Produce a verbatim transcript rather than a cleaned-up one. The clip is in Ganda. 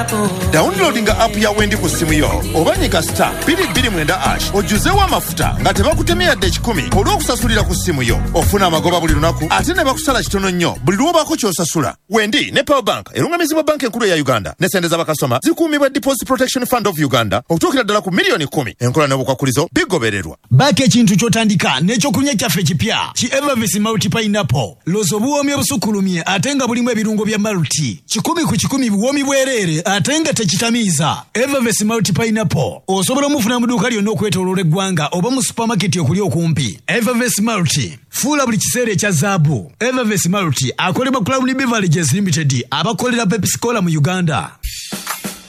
Downloadinga app ya Wendi ku simu yo obanyika star two two nine ash ojuzewo amafuta nga tebakutemya de kikumi olw'okusasulira ku simu yo ofuna amagoba buli lunaku ate ne bakusala kitono nnyo buli lw'obaako ky'osasula. Wendi ne Power Bank erungamizibwa banka enkulu ya Uganda ne sente z'abakasitoma zikuumibwa Deposit Protection Fund of Uganda okutuukira ddala ku miliyoni kumi. Enkola n'obukwakulizo bigobererwa. Baako ekintu ky'otandika n'ekyokunywa kyaffe kipya ki Evervis Multi Pineapple. Loza obuwoomi obusukulumye ate nga bulimu ebirungo bya multi. Kikumi ku kikumi buwoomi bwereere ate nga tekitamiiza. Evervis Multi Pineapple osobola omufuna mu dduuka lyonna okwetooloola eggwanga oba mu supermarket okuli okumpi. Evervis Multi fuula buli kiseera ekya zaabu. Evervis Multi akolebwa Crown Beverages Limited abakolera Pepsi Cola mu Uganda.